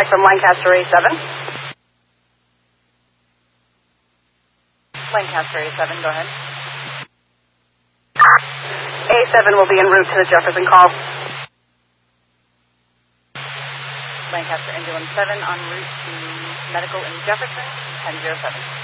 from Lancaster A7. Lancaster A7, go ahead. A7 will be en route to the Jefferson call. Lancaster Ambulance 7 en route to medical in Jefferson, 1007.